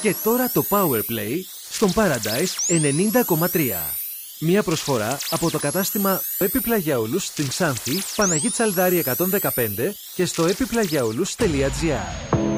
Και τώρα το Powerplay στον Paradise 90,3. Μία προσφορά από το κατάστημα Επιπλαγιαούλους στην Ξάνθη, Παναγή Τσαλδάρη 115 και στο επιπλαγιαούλους.gr.